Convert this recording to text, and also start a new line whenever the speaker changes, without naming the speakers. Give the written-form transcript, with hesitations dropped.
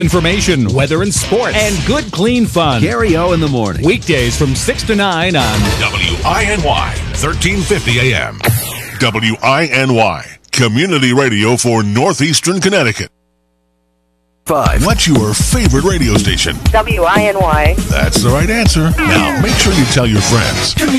Information, weather and sports, and good clean fun.
Gary O in the morning.
Weekdays from 6 to 9 on
WINY 1350 AM. WINY, community radio for northeastern Connecticut.
5.
What's your favorite radio station?
WINY.
That's the right answer. Now make sure you tell your friends.